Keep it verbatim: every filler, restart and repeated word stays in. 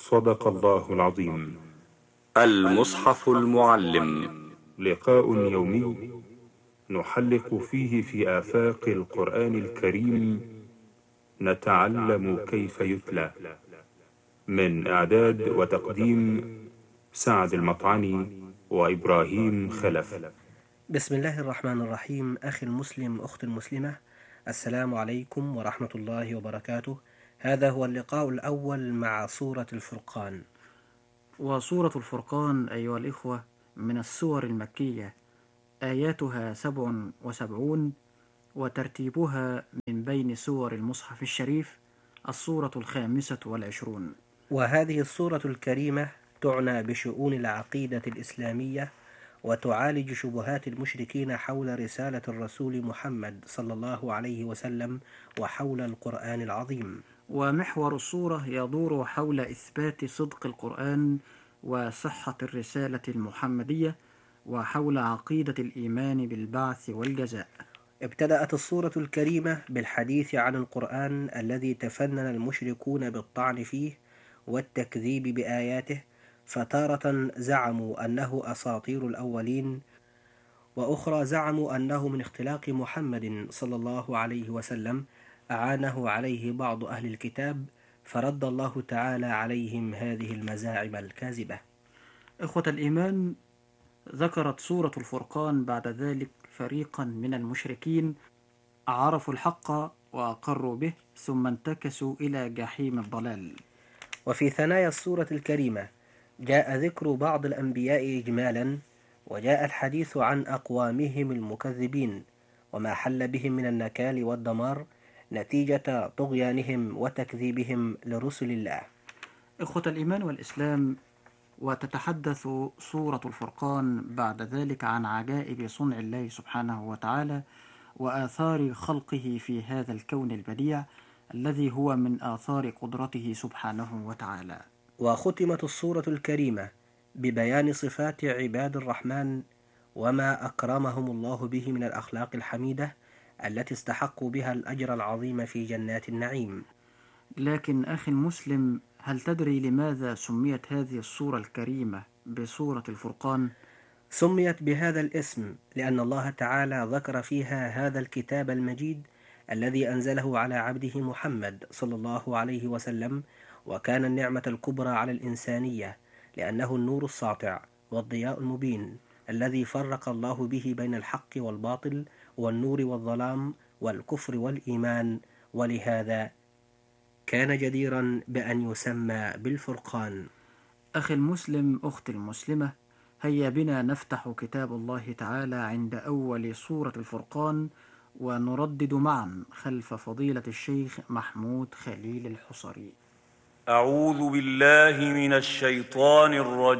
صدق الله العظيم. المصحف المعلم، لقاء يومي نحلق فيه في آفاق القرآن الكريم، نتعلم كيف يتلى. من إعداد وتقديم سعد المطعني وإبراهيم خلف. بسم الله الرحمن الرحيم. أخي المسلم، أخت المسلمة، السلام عليكم ورحمة الله وبركاته. هذا هو اللقاء الأول مع سورة الفرقان. وسورة الفرقان أيها الإخوة من السور المكية، آياتها سبع وسبعون، وترتيبها من بين سور المصحف الشريف السورة الخامسة والعشرون. وهذه السورة الكريمة تعنى بشؤون العقيدة الإسلامية، وتعالج شبهات المشركين حول رسالة الرسول محمد صلى الله عليه وسلم وحول القرآن العظيم. ومحور السورة يدور حول إثبات صدق القرآن وصحة الرسالة المحمدية، وحول عقيدة الإيمان بالبعث والجزاء. ابتدأت السورة الكريمة بالحديث عن القرآن الذي تفنن المشركون بالطعن فيه والتكذيب بآياته، فتارة زعموا أنه أساطير الأولين، وأخرى زعموا أنه من اختلاق محمد صلى الله عليه وسلم أعانه عليه بعض أهل الكتاب، فرد الله تعالى عليهم هذه المزاعم الكاذبة. إخوة الإيمان، ذكرت سورة الفرقان بعد ذلك فريقا من المشركين عرفوا الحق وأقروا به، ثم انتكسوا إلى جحيم الضلال. وفي ثنايا السورة الكريمة جاء ذكر بعض الأنبياء إجمالا، وجاء الحديث عن أقوامهم المكذبين وما حل بهم من النكال والدمار نتيجة طغيانهم وتكذيبهم لرسل الله. إخوة الإيمان والإسلام، وتتحدث سورة الفرقان بعد ذلك عن عجائب صنع الله سبحانه وتعالى وآثار خلقه في هذا الكون البديع الذي هو من آثار قدرته سبحانه وتعالى. وختمت السورة الكريمة ببيان صفات عباد الرحمن وما أكرمهم الله به من الأخلاق الحميدة التي استحقوا بها الأجر العظيم في جنات النعيم. لكن أخي المسلم، هل تدري لماذا سميت هذه السورة الكريمة بسورة الفرقان؟ سميت بهذا الاسم لأن الله تعالى ذكر فيها هذا الكتاب المجيد الذي أنزله على عبده محمد صلى الله عليه وسلم، وكان النعمة الكبرى على الإنسانية لأنه النور الساطع والضياء المبين الذي فرق الله به بين الحق والباطل والنور والظلام والكفر والإيمان، ولهذا كان جديرا بأن يسمى بالفرقان. أخي المسلم، أختي المسلمة، هيا بنا نفتح كتاب الله تعالى عند أول سورة الفرقان ونردد معا خلف فضيلة الشيخ محمود خليل الحصري. أعوذ بالله من الشيطان الرجيم.